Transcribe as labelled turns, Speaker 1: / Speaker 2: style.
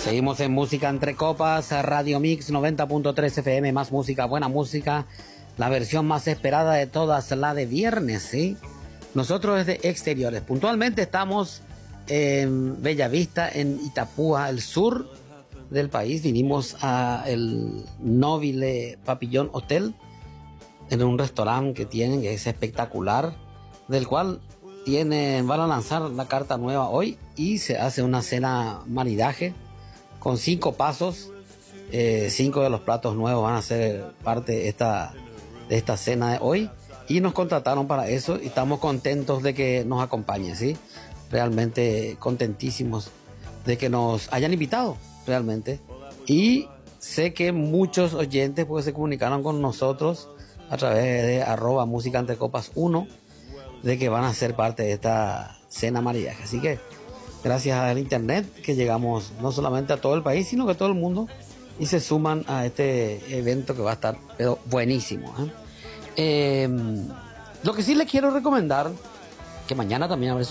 Speaker 1: Seguimos en Música Entre Copas, Radio Mix 90.3 FM, más música, buena música, la versión más esperada de todas, la de viernes, ¿sí? Nosotros desde Exteriores, puntualmente estamos en Bellavista, en Itapúa, el sur del país. Vinimos a el Nobile Papillón Hotel, en un restaurante que tienen, que es espectacular, del cual van a lanzar la carta nueva hoy y se hace una cena maridaje con 5 pasos. 5 de los platos nuevos van a ser parte de esta cena de hoy y nos contrataron para eso y estamos contentos de que nos acompañen, ¿sí? Realmente contentísimos de que nos hayan invitado, realmente. Y sé que muchos oyentes pues se comunicaron con nosotros a través de @musicaentrecopas1 de que van a ser parte de esta cena maridaje. Así que gracias al internet que llegamos no solamente a todo el país, sino que a todo el mundo, y se suman a este evento que va a estar pero buenísimo, ¿eh? Lo que sí les quiero recomendar, que mañana también habrá